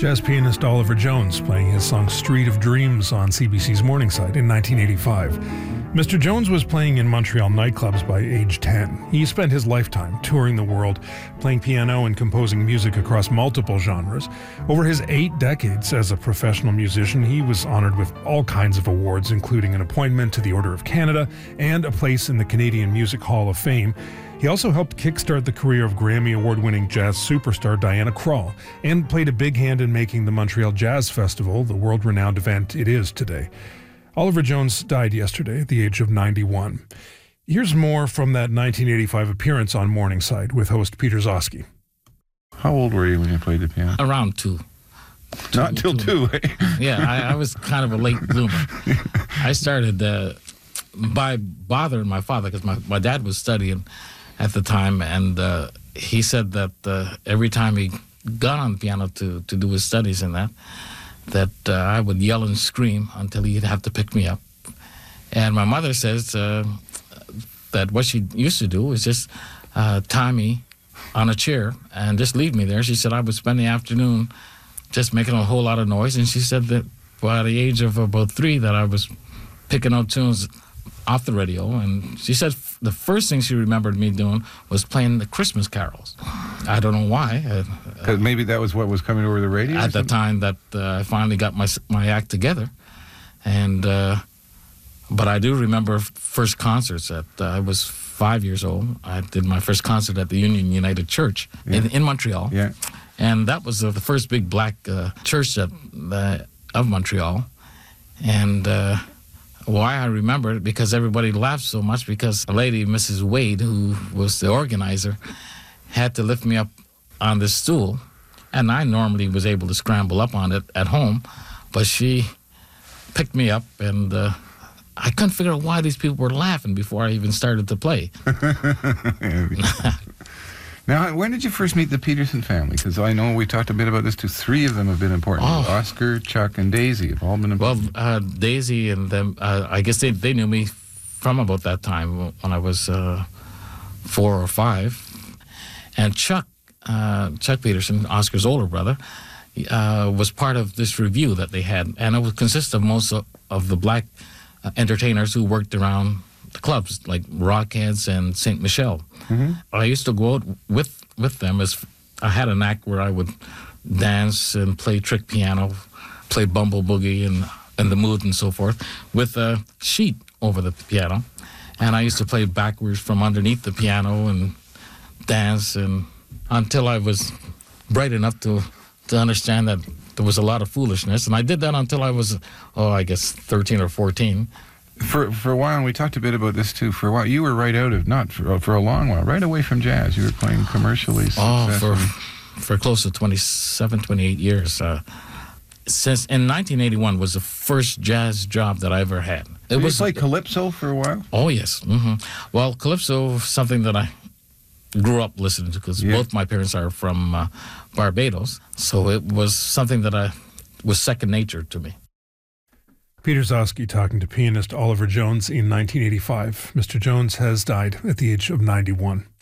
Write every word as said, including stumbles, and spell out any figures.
Jazz pianist Oliver Jones playing his song Street of Dreams on C B C's Morningside in nineteen eighty-five. Mister Jones was playing in Montreal nightclubs by age ten. He spent his lifetime touring the world, playing piano and composing music across multiple genres. Over his eight decades as a professional musician, he was honored with all kinds of awards, including an appointment to the Order of Canada and a place in the Canadian Music Hall of Fame. He also helped kickstart the career of Grammy Award-winning jazz superstar Diana Krall and played a big hand in making the Montreal Jazz Festival the world-renowned event it is today. Oliver Jones died yesterday at the age of ninety-one. Here's more from that nineteen eighty-five appearance on Morningside with host Peter Zosky. How old were you when you played the piano? Around two. two Not till two, two eh? Yeah, I, I was kind of a late bloomer. I started uh, by bothering my father because my, my dad was studying at the time, and uh, he said that uh, every time he got on the piano to, to do his studies and that, that uh, I would yell and scream until he'd have to pick me up. And my mother says uh, that what she used to do was just uh, tie me on a chair and just leave me there. She said I would spend the afternoon just making a whole lot of noise, and she said that by the age of about three that I was picking out tunes off the radio, and she said the first thing she remembered me doing was playing the Christmas carols. I don't know why. Because maybe that was what was coming over the radio? At the time that uh, I finally got my my act together. And, uh, but I do remember first concerts at, uh, I was five years old. I did my first concert at the Union United Church yeah. in, in Montreal. Yeah. And that was uh, the first big black uh, church that, uh, of Montreal. And, uh, why I remember it, because everybody laughed so much because a lady, Missus Wade, who was the organizer, had to lift me up on this stool, and I normally was able to scramble up on it at home, but she picked me up, and uh, I couldn't figure out why these people were laughing before I even started to play. Now, when did you first meet the Peterson family? Because I know we talked a bit about this too. Three of them have been important. Oh. Oscar, Chuck, and Daisy have all been important. Well, uh, Daisy and them, uh, I guess they, they knew me from about that time when I was uh, four or five. And Chuck, uh, Chuck Peterson, Oscar's older brother, uh, was part of this review that they had. And it would consist of most of, of the black uh, entertainers who worked around the clubs, like Rockheads and Saint Michel. Mm-hmm. I used to go out with, with them. As I had an act where I would dance and play trick piano, play Bumble Boogie and, and The Mood and so forth, with a sheet over the piano. And I used to play backwards from underneath the piano and dance, and until I was bright enough to, to understand that there was a lot of foolishness. And I did that until I was, oh, I guess thirteen or fourteen. For for a while, and we talked a bit about this too, for a while, you were right out of, not for, for a long while, right away from jazz. You were playing commercially. Oh, for for close to twenty-seven, twenty-eight years. Uh, since, in nineteen eighty-one was the first jazz job that I ever had. It Did was you play calypso for a while? Oh, yes. Mm-hmm. Well, calypso was something that I grew up listening to, because yeah. both my parents are from uh, Barbados. So it was something that I was second nature to me. Peter Zosky talking to pianist Oliver Jones in nineteen eighty-five. Mister Jones has died at the age of ninety-one.